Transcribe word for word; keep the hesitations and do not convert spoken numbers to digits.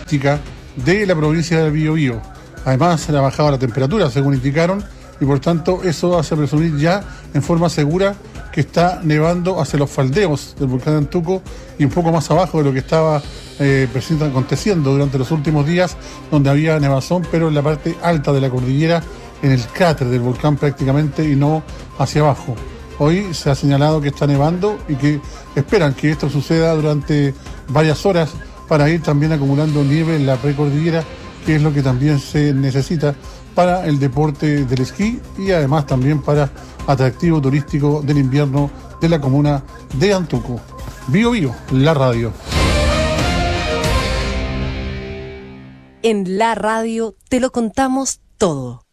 turística de la provincia del Biobío. Además, se ha bajado la temperatura, según indicaron, y por tanto eso hace presumir ya en forma segura que está nevando hacia los faldeos del volcán de Antuco y un poco más abajo de lo que estaba eh, aconteciendo durante los últimos días, donde había nevazón, pero en la parte alta de la cordillera, en el cráter del volcán prácticamente, y no hacia abajo. Hoy se ha señalado que está nevando y que esperan que esto suceda durante varias horas para ir también acumulando nieve en la precordillera, que es lo que también se necesita para el deporte del esquí y además también para atractivo turístico del invierno de la comuna de Antuco. Bio Bio, la radio. En la radio te lo contamos todo.